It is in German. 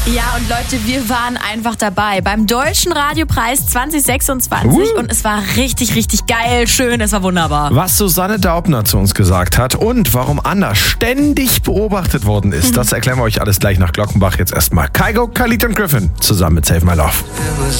Ja, und Leute, wir waren einfach dabei beim Deutschen Radiopreis 2026 und es war richtig, richtig geil, schön, es war wunderbar. Was Susanne Daubner zu uns gesagt hat und warum Anna ständig beobachtet worden ist, das erklären wir euch alles gleich nach Glockenbach. Jetzt erstmal Kygo, Khalid und Griffin zusammen mit Save My Love.